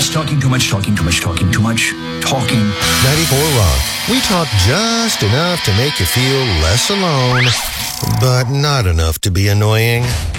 much, talking too much, talking too much, talking too much, talking. 94 Rock. We talk just enough to make you feel less alone, but not enough to be annoying.